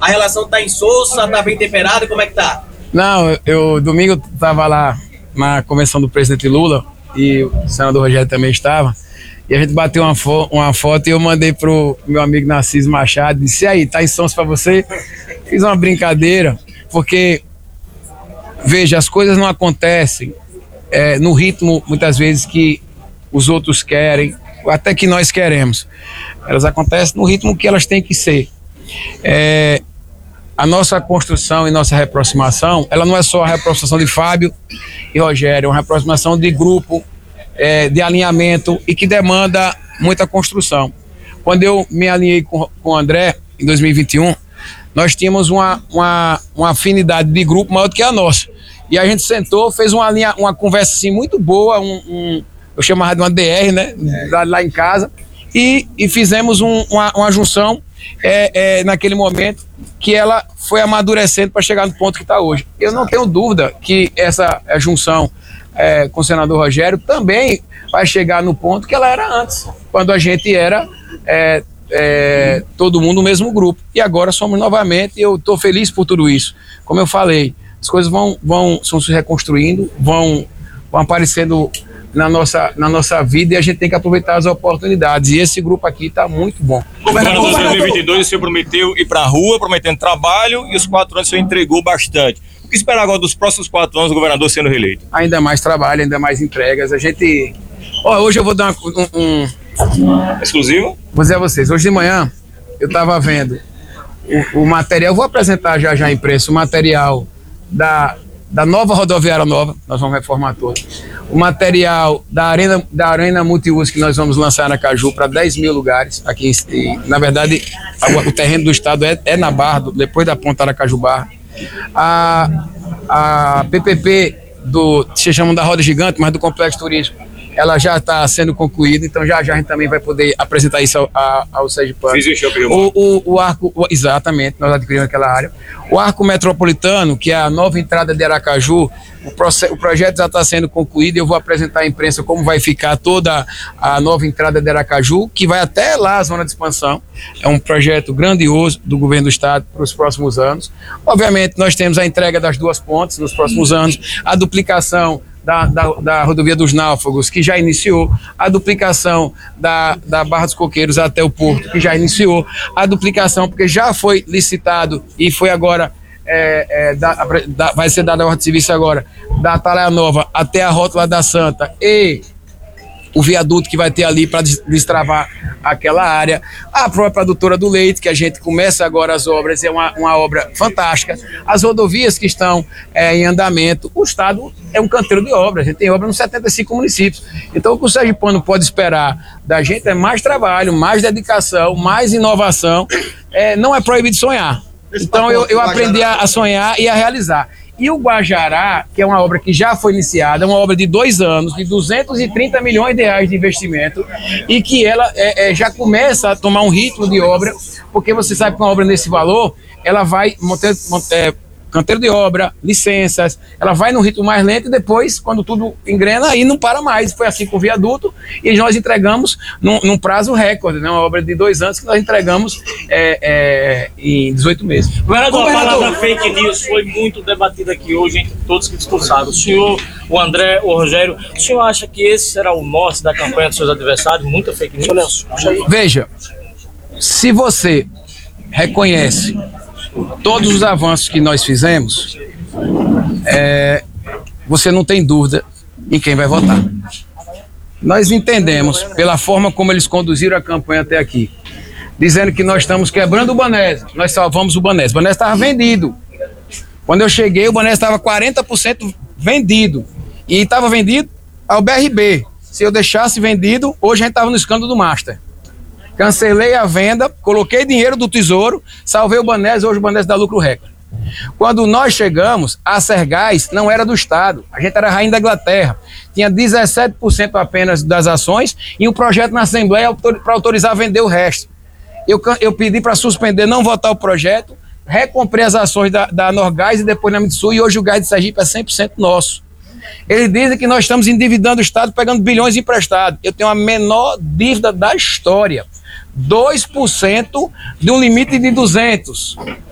A relação tá insossa, tá bem temperada, como é que tá? Não, eu domingo estava lá na convenção do presidente Lula e o senador Rogério também estava. E a gente bateu uma foto e eu mandei pro meu amigo Narciso Machado, disse: e aí, tá em sons pra você? Fiz uma brincadeira, porque, veja, as coisas não acontecem no ritmo, muitas vezes, que os outros querem, até que nós queremos. Elas acontecem no ritmo que elas têm que ser. A nossa construção e nossa reaproximação, ela não é só a reaproximação de Fábio e Rogério, é uma reaproximação de grupo, de alinhamento e que demanda muita construção. Quando eu me alinhei com o André, em 2021, nós tínhamos uma afinidade de grupo maior do que a nossa. E a gente sentou, fez uma conversa assim, muito boa, eu chamava de uma DR, né, lá em casa, e fizemos uma junção naquele momento que ela foi amadurecendo para chegar no ponto que está hoje. Eu não tenho dúvida que essa junção com o senador Rogério também vai chegar no ponto que ela era antes, quando a gente era todo mundo no mesmo grupo. E agora somos novamente, e eu estou feliz por tudo isso. Como eu falei, as coisas vão se reconstruindo, vão aparecendo na nossa vida, e a gente tem que aproveitar as oportunidades, e esse grupo aqui está muito bom. Governador, em 2022 o senhor prometeu ir para a rua, prometendo trabalho, e os 4 anos o senhor entregou bastante. O que esperar agora dos próximos 4 anos do governador sendo reeleito? Ainda mais trabalho, ainda mais entregas. A gente... hoje eu vou dar Exclusivo? Vou dizer a vocês, hoje de manhã eu estava vendo o material, vou apresentar já a imprensa, o material da nova rodoviária nova, nós vamos reformar toda. O material da arena multiuso que nós vamos lançar na Caju para 10 mil lugares. Aqui, na verdade, o terreno do estado é na Barra, depois da ponta da Caju Barra. A PPP se chamam da Roda Gigante, mas do Complexo Turístico, ela já está sendo concluída, então já a gente também vai poder apresentar isso ao Sergipano. O arco, exatamente, nós adquirimos aquela área. O arco metropolitano, que é a nova entrada de Aracaju, o projeto já está sendo concluído, eu vou apresentar à imprensa como vai ficar toda a nova entrada de Aracaju, que vai até lá a zona de expansão. É um projeto grandioso do governo do estado para os próximos anos. Obviamente, nós temos a entrega das 2 pontes nos próximos anos, a duplicação da rodovia dos Náufragos, que já iniciou, a duplicação da Barra dos Coqueiros até o Porto, que já iniciou, a duplicação, porque já foi licitado e foi agora, vai ser dada a ordem de serviço agora, da Atalaia Nova até a Rótula da Santa e o viaduto que vai ter ali para destravar aquela área, a própria produtora do leite, que a gente começa agora as obras, é uma obra fantástica, as rodovias que estão em andamento, o estado é um canteiro de obras, a gente tem obra nos 75 municípios, então o que o Sergipano pode esperar da gente é mais trabalho, mais dedicação, mais inovação, não é proibido sonhar, então eu aprendi a sonhar e a realizar. E o Guajará, que é uma obra que já foi iniciada, é uma obra de 2 anos, de 230 milhões de reais de investimento, e que ela já começa a tomar um ritmo de obra, porque você sabe que uma obra nesse valor, ela vai canteiro de obra, licenças, ela vai num ritmo mais lento e depois, quando tudo engrena, aí não para mais. Foi assim com o viaduto e nós entregamos num prazo recorde, né? Uma obra de 2 anos que nós entregamos em 18 meses. Governador, a palavra fake news foi muito debatida aqui hoje entre todos que discursaram. O senhor, o André, o Rogério, o senhor acha que esse será o norte da campanha dos seus adversários? Muita fake news? Veja, se você reconhece todos os avanços que nós fizemos, você não tem dúvida em quem vai votar. Nós entendemos, pela forma como eles conduziram a campanha até aqui, dizendo que nós estamos quebrando o Banese, nós salvamos o Banese. O Banese estava vendido. Quando eu cheguei, o Banese estava 40% vendido. E estava vendido ao BRB. Se eu deixasse vendido, hoje a gente estava no escândalo do Master. Cancelei a venda, coloquei dinheiro do Tesouro, salvei o Banese, hoje o Banese dá lucro recorde. Quando nós chegamos, a Sergás não era do Estado, a gente era rainha da Inglaterra, tinha 17% apenas das ações e um projeto na Assembleia para autorizar a vender o resto. Eu pedi para suspender, não votar o projeto, recomprei as ações da Norgás e depois na Mitsui, e hoje o gás de Sergipe é 100% nosso. Eles dizem que nós estamos endividando o Estado, pegando bilhões emprestados. Eu tenho a menor dívida da história. 2% de um limite de 200.